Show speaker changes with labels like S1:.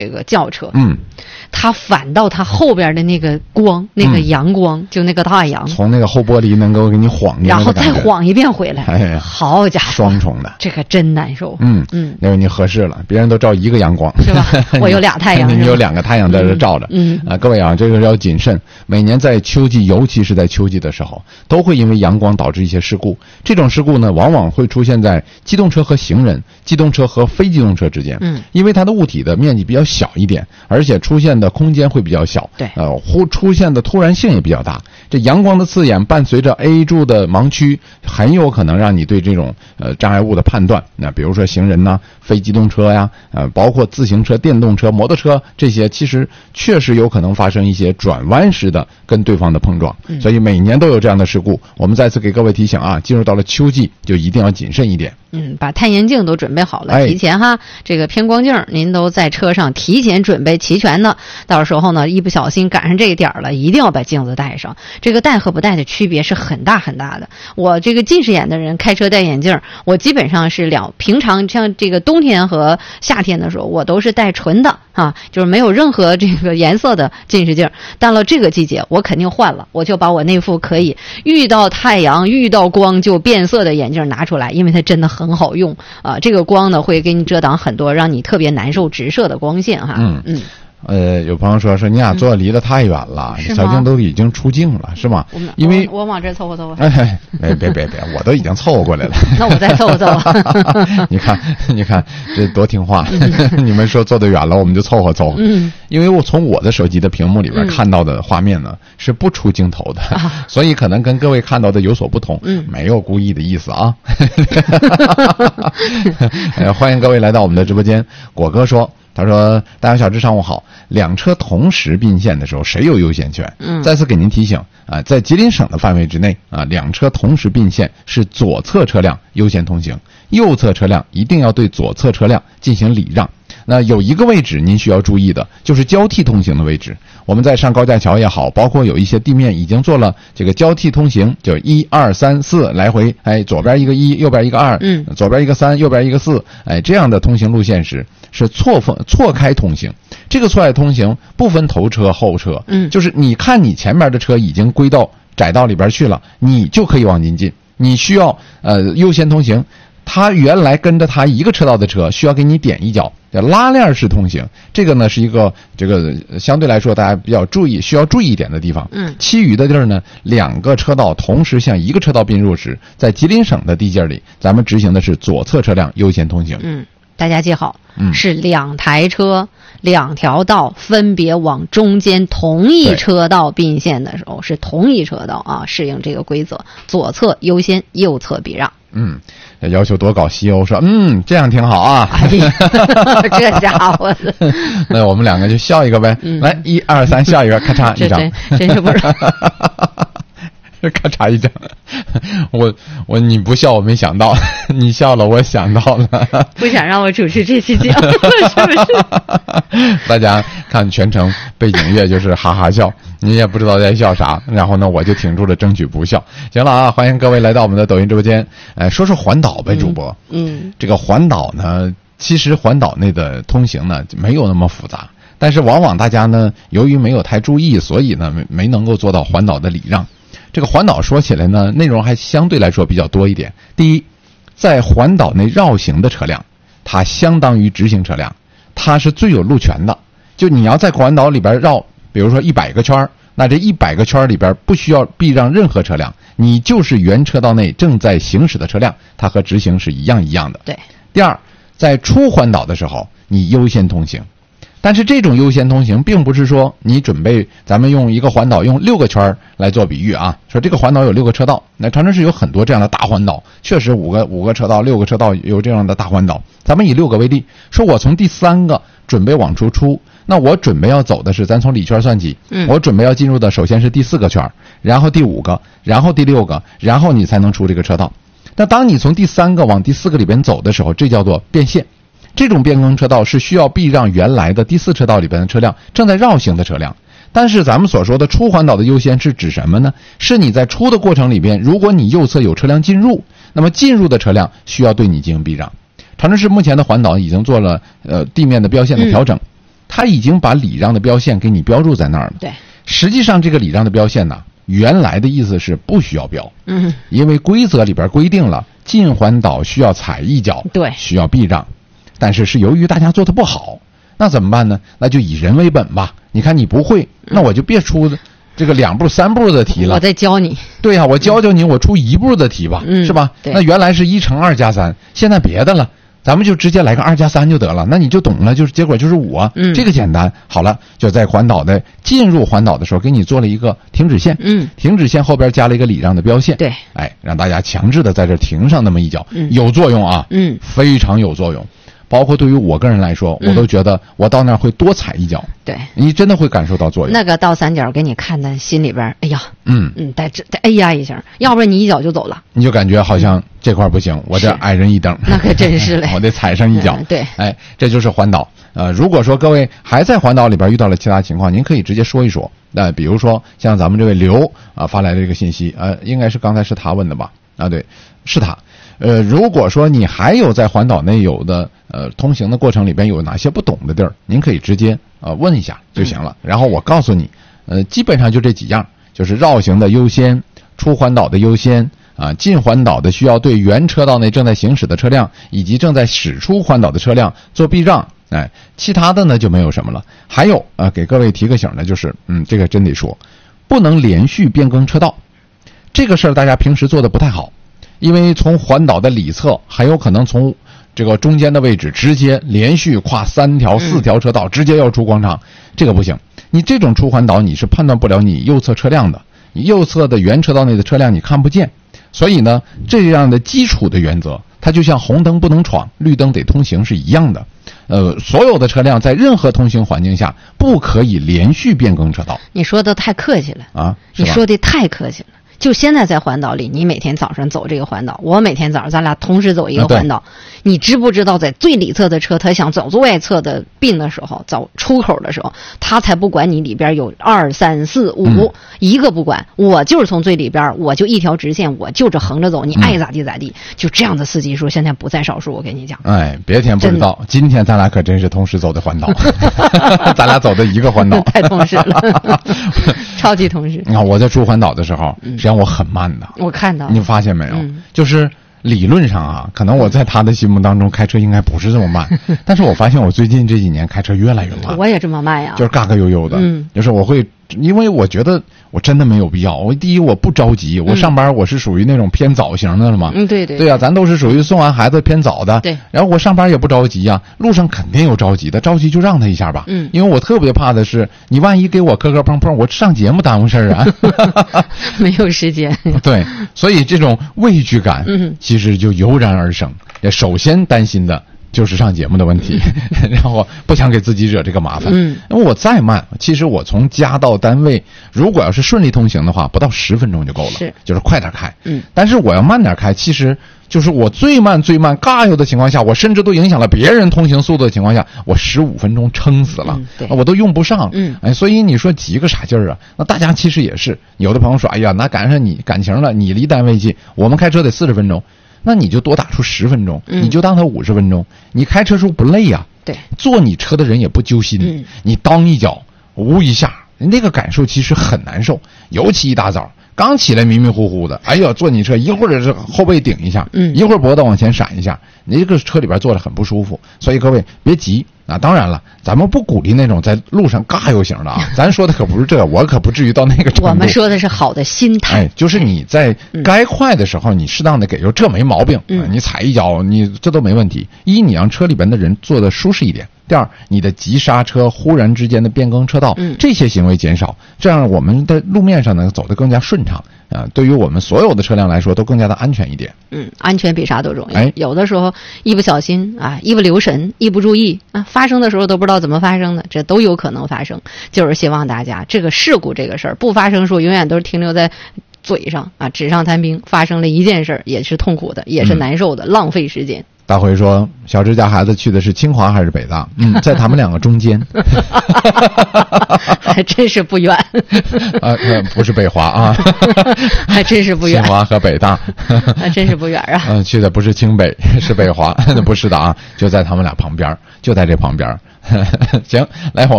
S1: 这个轿车，它反倒它后边的那个光，那个阳光，就那个太阳，
S2: 从那个后玻璃能够给你晃，
S1: 然后再晃一遍回来，
S2: 哎，
S1: 好家伙，
S2: 双重的，
S1: 这可真难受。
S2: 因为你合适了，别人都照一个阳光，
S1: 是吧？我有俩太阳，
S2: 你有2个太阳在这照着。各位啊，这个要谨慎。每年在秋季，尤其是在秋季的时候，都会因为阳光导致一些事故。这种事故呢，往往会出现在机动车和行人、机动车和非机动车之间。因为它的物体的面积比较小一点，而且出现的空间会比较小。
S1: 对，
S2: 出现的突然性也比较大。这阳光的刺眼伴随着 A 柱的盲区，很有可能让你对这种障碍物的判断。那比如说行人呐、非机动车呀，包括自行车、电动车、摩托车这些，其实确实有可能发生一些转弯式的跟对方的碰撞。所以每年都有这样的事故。我们再次给各位提醒啊，进入到了秋季，就一定要谨慎一点。
S1: 把太阳镜都准备好了，提前哈，这个偏光镜您都在车上提前准备齐全的。到时候呢，一不小心赶上这个点了，一定要把镜子戴上。这个戴和不戴的区别是很大很大的。我这个近视眼的人开车戴眼镜，我基本上是平常像这个冬天和夏天的时候，我都是戴纯的啊，就是没有任何这个颜色的近视镜。到了这个季节，我肯定换了，我就把我那副可以遇到太阳、遇到光就变色的眼镜拿出来，因为它真的很好用啊。这个光呢会给你遮挡很多让你特别难受直射的光线哈。
S2: 有朋友说你俩坐离得太远了，小镜都已经出镜了，是吗？因为
S1: 我往这凑合凑合。
S2: 别，我都已经凑合过来了。
S1: 那我再凑合凑合。
S2: 你看这多听话。你们说坐得远了，我们就凑合凑合。因为我从我的手机的屏幕里边看到的画面呢，是不出镜头的，所以可能跟各位看到的有所不同。没有故意的意思啊。欢迎各位来到我们的直播间。果哥说。他说：“大家小智上午好，两车同时并线的时候，谁有优先权？再次给您提醒啊，在吉林省的范围之内啊，两车同时并线是左侧车辆优先通行，右侧车辆一定要对左侧车辆进行礼让。那有一个位置您需要注意的，就是交替通行的位置。我们在上高架桥也好，包括有一些地面已经做了这个交替通行，就1、2、3、4来回，左边一个1，右边一个2，左边一个3，右边一个4，这样的通行路线时是错开通行。这个错开通行不分头车后车，就是你看你前面的车已经归到窄道里边去了，你就可以往进，你需要优先通行。他原来跟着他一个车道的车需要给你点一脚，叫拉链式通行。这个呢是一个这个相对来说大家比较需要注意一点的地方。其余的地儿呢，两个车道同时向一个车道并入时，在吉林省的地界里，咱们执行的是左侧车辆优先通行。大家记好，是2台车2条道分别往中间同一车道并线的时候，是同一车道啊，适应这个规则，左侧优先，右侧避让。要求多搞西欧说这样挺好啊。这家伙子。那我们两个就笑一个呗。来1、2、3笑一个，咔嚓一张。真是不是。咔嚓一张。你不笑我没想到，你笑了我想到了。不想让我主持这期节目是不是？大家看全程背景乐就是哈哈笑，你也不知道在笑啥，然后呢我就挺住了争取不笑。行了啊，欢迎各位来到我们的抖音直播间。说说环岛呗，主播。这个环岛呢，其实环岛内的通行呢没有那么复杂，但是往往大家呢由于没有太注意，所以呢没能够做到环岛的礼让。这个环岛说起来呢，内容还相对来说比较多一点。第一，在环岛内绕行的车辆，它相当于直行车辆，它是最有路权的。就你要在环岛里边绕，比如说100个圈，那这100个圈里边不需要避让任何车辆，你就是原车道内正在行驶的车辆，它和直行是一样的。对。第二，在出环岛的时候，你优先通行。但是这种优先通行并不是说你准备咱们用一个环岛用6个圈来做比喻啊，说这个环岛有6个车道，那长春市有很多这样的大环岛，确实5个车道6个车道有这样的大环岛。咱们以6个为例，说我从第3个准备往出，那我准备要走的是咱从里圈算起，我准备要进入的首先是第4个圈，然后第5个，然后第6个，然后你才能出这个车道。那当你从第3个往第4个里边走的时候，这叫做变线。这种变更车道是需要避让原来的第4车道里边的车辆，正在绕行的车辆。但是咱们所说的出环岛的优先是指什么呢？是你在出的过程里边，如果你右侧有车辆进入，那么进入的车辆需要对你进行避让。长春市目前的环岛已经做了地面的标线的调整， 他已经把礼让的标线给你标注在那儿了。
S1: 对，
S2: 实际上这个礼让的标线呢，原来的意思是不需要标，因为规则里边规定了进环岛需要踩一脚，
S1: 对，
S2: 需要避让，但是由于大家做的不好，那怎么办呢？那就以人为本吧。你看你不会，那我就别出这个2步3步的题了，
S1: 我再教你。
S2: 对呀，我教你，我出1步的题吧，是吧？那原来是1乘2加3，现在别的了，咱们就直接来个2加3就得了，那你就懂了，就是结果就是5啊，这个简单。好了，就在进入环岛的时候，给你做了一个停止线，停止线后边加了一个礼让的标线，
S1: 对，
S2: 让大家强制的在这停上那么一脚，有作用啊，非常有作用。包括对于我个人来说，我都觉得我到那儿会多踩一脚，
S1: 对，
S2: 你真的会感受到作用。
S1: 那个倒三角给你看的心里边，哎呀，得哎呀一声，要不然你一脚就走了，
S2: 你就感觉好像这块不行，我这矮人一等，
S1: 那可真是嘞，
S2: 我得踩上一脚。
S1: 对，
S2: 这就是环岛。如果说各位还在环岛里边遇到了其他情况，您可以直接说一说。比如说像咱们这位刘发来的这个信息，应该是刚才是他问的吧？对，是他。如果说你还有在环岛内有的通行的过程里边有哪些不懂的地儿，您可以直接问一下就行了。然后我告诉你，基本上就这几样，就是绕行的优先，出环岛的优先进环岛的需要对原车道内正在行驶的车辆以及正在驶出环岛的车辆做避让。其他的呢就没有什么了。还有给各位提个醒呢，就是这个真得说，不能连续变更车道，这个事儿大家平时做的不太好。因为从环岛的里侧很有可能从这个中间的位置直接连续跨3条4条车道，直接要出广场，这个不行。你这种出环岛你是判断不了你右侧车辆的，你右侧的原车道内的车辆你看不见。所以呢，这样的基础的原则，它就像红灯不能闯，绿灯得通行是一样的。所有的车辆在任何通行环境下不可以连续变更车道。你说的太客气了你说的太客气了。就现在在环岛里，你每天早上走这个环岛，我每天早上咱俩同时走一个环岛，你知不知道在最里侧的车他想走最外侧的并的时候，走出口的时候，他才不管你里边有2、3、4、5，一个不管，我就是从最里边，我就一条直线，我就这横着走，你爱咋地咋地。就这样的司机数现在不在少数，我跟你讲。别天不知道，今天咱俩可真是同时走的环岛，咱俩走的一个环岛，太同时了，超级同时。我在出环岛的时候，实际上我很慢的，我看到，你发现没有？就是理论上可能我在他的心目当中开车应该不是这么慢，但是我发现我最近这几年开车越来越慢。我也这么慢呀，就是嘎嘎悠悠的。就是我会，因为我觉得我真的没有必要。第一，我不着急，我上班我是属于那种偏早型的了嘛。对呀，咱都是属于送完孩子偏早的。对。然后我上班也不着急呀，路上肯定有着急的，着急就让他一下吧。因为我特别怕的是，你万一给我磕磕碰碰，我上节目耽误事儿啊。没有时间。对，所以这种畏惧感，其实就油然而生。首先担心的就是上节目的问题，然后不想给自己惹这个麻烦。因为我再慢，其实我从家到单位，如果要是顺利通行的话，不到10分钟就够了。就是快点开。但是我要慢点开，其实就是我最慢尬悠的情况下，我甚至都影响了别人通行速度的情况下，我15分钟撑死了，我都用不上。所以你说急个啥劲儿啊？那大家其实也是，有的朋友说，哎呀，那赶上你感情了，你离单位近，我们开车得40分钟。那你就多打出10分钟，你就当他50分钟，你开车时候不累呀？对，坐你车的人也不揪心，你当一脚，呜一下，那个感受其实很难受，尤其一大早刚起来迷迷糊糊的，哎呦，坐你车一会儿是后背顶一下，一会儿脖子往前闪一下，你这个车里边坐着很不舒服，所以各位别急。当然了，咱们不鼓励那种在路上尬悠型的咱说的可不是这，我可不至于到那个程度。我们说的是好的心态，就是你在该快的时候，你适当的给，这没毛病，你踩一脚，你这都没问题。一，你让车里边的人坐的舒适一点；第二，你的急刹车、忽然之间的变更车道，这些行为减少，这样我们在路面上呢走得更加顺畅。对于我们所有的车辆来说都更加的安全一点。安全比啥都重要。有的时候一不小心一不留神，一不注意发生的时候都不知道怎么发生的，这都有可能发生。就是希望大家这个事故这个事儿不发生，说永远都是停留在嘴上纸上谈兵。发生了一件事儿也是痛苦的，也是难受的，浪费时间。大辉说，小志家孩子去的是清华还是北大？在他们两个中间。还真是不远。不是北华还真是不远。清华和北大还真是不远去的不是清北，是北华。不是的就在他们俩旁边，就在这旁边。 行，来我们。